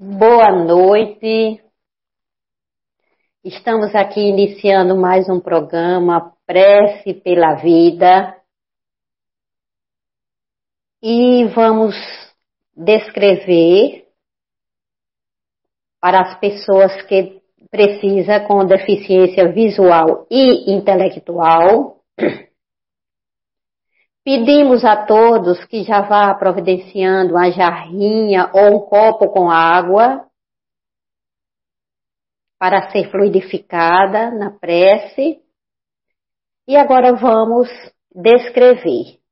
Boa noite. Estamos aqui iniciando mais um programa Prece pela Vida e vamos descrever para as pessoas que precisam com deficiência visual e intelectual. Pedimos a todos que já vá providenciando uma jarrinha ou um copo com água para ser fluidificada na prece. E agora vamos descrever.